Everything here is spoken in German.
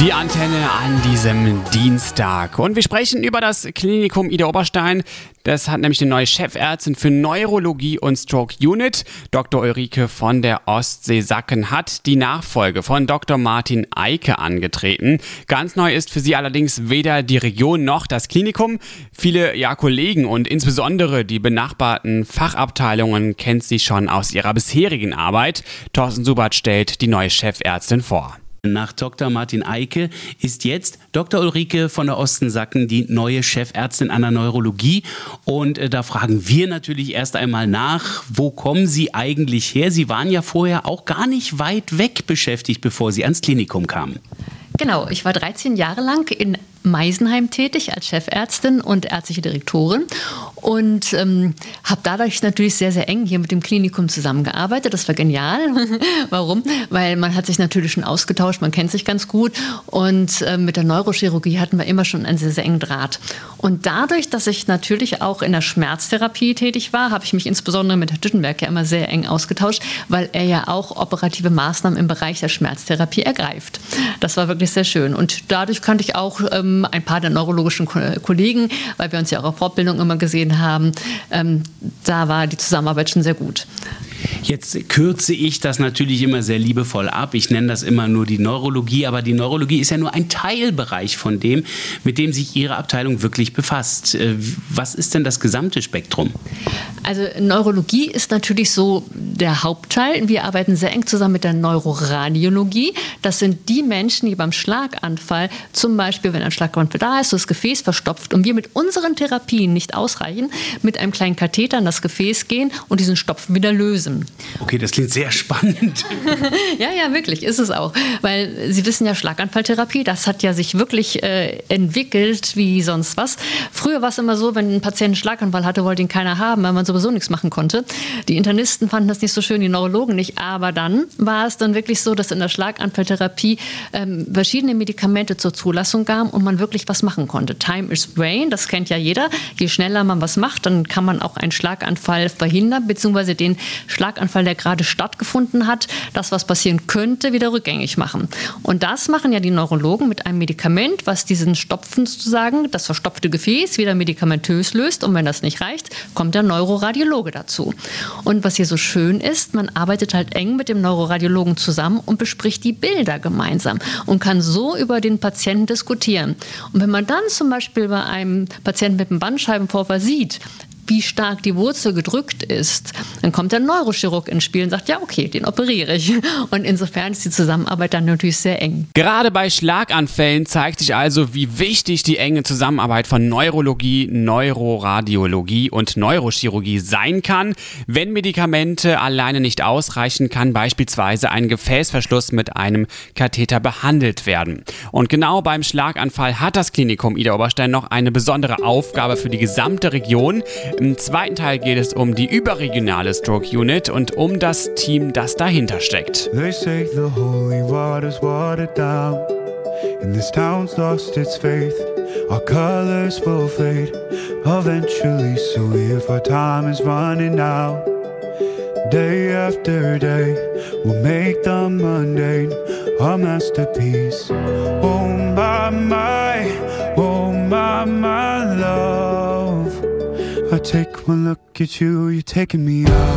Die Antenne an diesem Dienstag. Und wir sprechen über das Klinikum Ida Oberstein. Das hat nämlich eine neue Chefärztin für Neurologie und Stroke Unit. Dr. Ulrike von der Ostsee-Sacken hat die Nachfolge von Dr. Martin Eicke angetreten. Ganz neu ist für sie allerdings weder die Region noch das Klinikum. Viele Kollegen und insbesondere die benachbarten Fachabteilungen kennt sie schon aus ihrer bisherigen Arbeit. Thorsten Subert stellt die neue Chefärztin vor. Nach Dr. Martin Eicke ist jetzt Dr. Ulrike von der Ostsee-Sacken die neue Chefärztin an der Neurologie. Und da fragen wir natürlich erst einmal nach, wo kommen Sie eigentlich her? Sie waren ja vorher auch gar nicht weit weg beschäftigt, bevor Sie ans Klinikum kamen. Genau, ich war 13 Jahre lang in Meisenheim tätig als Chefärztin und ärztliche Direktorin und habe dadurch natürlich sehr, sehr eng hier mit dem Klinikum zusammengearbeitet. Das war genial. Warum? Weil man hat sich natürlich schon ausgetauscht, man kennt sich ganz gut und mit der Neurochirurgie hatten wir immer schon einen sehr, sehr engen Draht. Und dadurch, dass ich natürlich auch in der Schmerztherapie tätig war, habe ich mich insbesondere mit Herrn Düttenberg ja immer sehr eng ausgetauscht, weil er ja auch operative Maßnahmen im Bereich der Schmerztherapie ergreift. Das war wirklich sehr schön. Und dadurch kannte ich auch ein paar der neurologischen Kollegen, weil wir uns ja auch auf Fortbildung immer gesehen haben. Da war die Zusammenarbeit schon sehr gut. Jetzt kürze ich das natürlich immer sehr liebevoll ab. Ich nenne das immer nur die Neurologie, aber die Neurologie ist ja nur ein Teilbereich von dem, mit dem sich Ihre Abteilung wirklich befasst. Was ist denn das gesamte Spektrum? Also Neurologie ist natürlich so der Hauptteil. Wir arbeiten sehr eng zusammen mit der Neuroradiologie. Das sind die Menschen, die beim Schlaganfall, zum Beispiel, wenn ein Schlaganfall da ist, das Gefäß verstopft und wir mit unseren Therapien nicht ausreichen, mit einem kleinen Katheter in das Gefäß gehen und diesen Stopfen wieder lösen. Okay, das klingt sehr spannend. Ja, wirklich, ist es auch. Weil Sie wissen ja, Schlaganfalltherapie, das hat ja sich wirklich entwickelt wie sonst was. Früher war es immer so, wenn ein Patient einen Schlaganfall hatte, wollte ihn keiner haben, weil man sowieso nichts machen konnte. Die Internisten fanden das nicht so schön, die Neurologen nicht. Aber dann war es dann wirklich so, dass in der Schlaganfalltherapie verschiedene Medikamente zur Zulassung kamen und man wirklich was machen konnte. Time is brain, das kennt ja jeder. Je schneller man was macht, dann kann man auch einen Schlaganfall verhindern, beziehungsweise den Schlaganfall, der gerade stattgefunden hat, das, was passieren könnte, wieder rückgängig machen. Und das machen ja die Neurologen mit einem Medikament, was diesen Stopfen sozusagen, das verstopfte Gefäß, wieder medikamentös löst. Und wenn das nicht reicht, kommt der Neuroradiologe dazu. Und was hier so schön ist, man arbeitet halt eng mit dem Neuroradiologen zusammen und bespricht die Bilder gemeinsam und kann so über den Patienten diskutieren. Und wenn man dann zum Beispiel bei einem Patienten mit einem Bandscheibenvorfall sieht, wie stark die Wurzel gedrückt ist, dann kommt der Neurochirurg ins Spiel und sagt, ja okay, den operiere ich. Und insofern ist die Zusammenarbeit dann natürlich sehr eng. Gerade bei Schlaganfällen zeigt sich also, wie wichtig die enge Zusammenarbeit von Neurologie, Neuroradiologie und Neurochirurgie sein kann. Wenn Medikamente alleine nicht ausreichen, kann beispielsweise ein Gefäßverschluss mit einem Katheter behandelt werden. Und genau beim Schlaganfall hat das Klinikum Ida Oberstein noch eine besondere Aufgabe für die gesamte Region. Im zweiten Teil geht es um die überregionale Stroke Unit und um das Team, das dahinter steckt. They say the holy water's watered down, and this town's lost its faith. Our colors will fade eventually, so if our time is running out, day after day, we'll make the mundane our masterpiece. Oh my love, I take one look at you, you're taking me out.